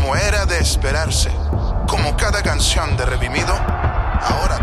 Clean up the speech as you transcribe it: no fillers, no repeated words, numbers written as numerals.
como era de esperarse, como cada canción de Redimido, ahora